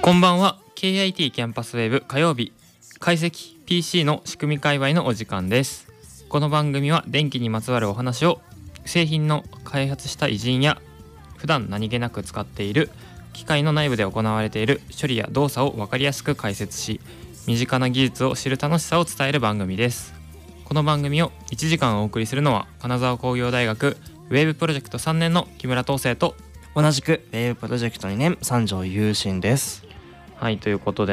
こんばんは。 KIT キャンパスウェブ火曜日解析 PC の仕組み界隈のお時間です。この番組は電気にまつわるお話を製品の開発した偉人や普段何気なく使っている機械の内部で行われている処理や動作を分かりやすく解説し、身近な技術を知る楽しさを伝える番組です。この番組を1時間お送りするのは金沢工業大学ウェブプロジェクト3年の木村東生と、 同じくウェブプロジェクト2年三条優心です。 はい、ということで